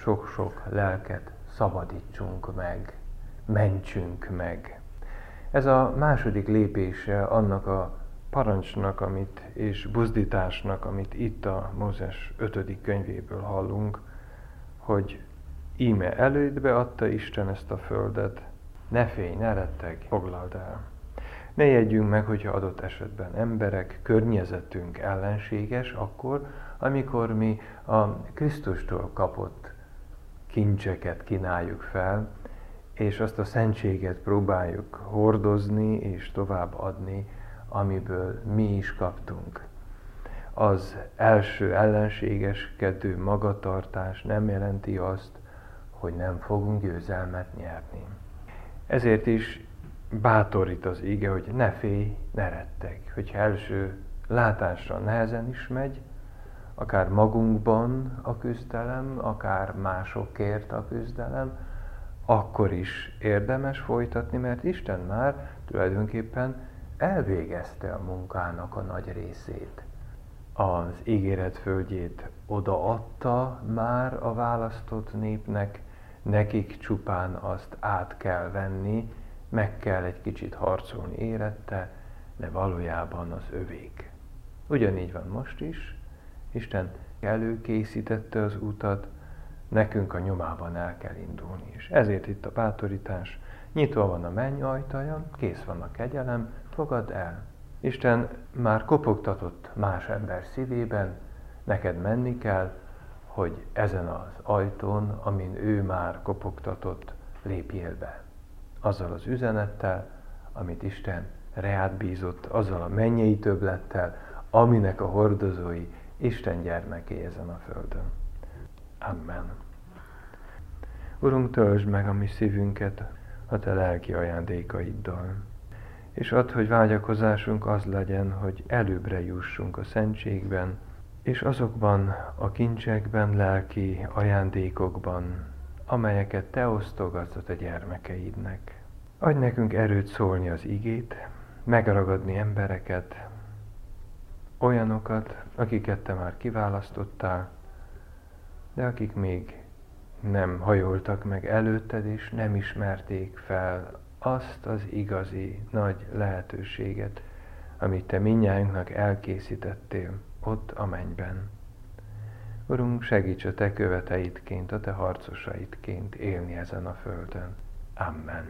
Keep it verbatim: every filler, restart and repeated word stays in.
sok-sok lelket szabadítsunk meg, mentsünk meg. Ez a második lépése annak a parancsnak, amit, és buzdításnak, amit itt a Mózes ötödik könyvéből hallunk, hogy íme elődbe adta Isten ezt a földet, ne félj, ne retteg, foglald el. Ne jeggyünk meg, hogyha adott esetben emberek, környezetünk ellenséges, akkor, amikor mi a Krisztustól kapott kincseket kínáljuk fel, és azt a szentséget próbáljuk hordozni és továbbadni, amiből mi is kaptunk. Az első ellenségeskedő magatartás nem jelenti azt, hogy nem fogunk győzelmet nyerni. Ezért is bátorít az ige, hogy ne félj, ne retteg. Hogyha első látásra nehezen is megy, akár magunkban a küzdelem, akár másokért a küzdelem, akkor is érdemes folytatni, mert Isten már tulajdonképpen elvégezte a munkának a nagy részét. Az ígéret földjét odaadta már a választott népnek, nekik csupán azt át kell venni, meg kell egy kicsit harcolni érette, de valójában az övék. Ugyanígy van most is, Isten előkészítette az utat, nekünk a nyomában el kell indulni is. Ezért itt a bátorítás, nyitva van a menny ajtaja, kész van a kegyelem, fogadd el. Isten már kopogtatott más ember szívében, neked menni kell, hogy ezen az ajtón, amin ő már kopogtatott, lépjél be. Azzal az üzenettel, amit Isten reád bízott, azzal a mennyei többlettel, aminek a hordozói Isten gyermeké ezen a földön. Amen. Urunk, töltsd meg a mi szívünket a te lelki ajándékaiddal, és add, hogy vágyakozásunk az legyen, hogy előbbre jussunk a szentségben, és azokban a kincsekben, lelki ajándékokban, amelyeket te osztogatsz a te gyermekeidnek. Adj nekünk erőt szólni az igét, megragadni embereket, olyanokat, akiket te már kiválasztottál, de akik még nem hajoltak meg előtted, és nem ismerték fel azt az igazi nagy lehetőséget, amit te mindnyájunknak elkészítettél ott a mennyben. Urunk, segíts a te követeidként, a te harcosaidként élni ezen a földön. Amen.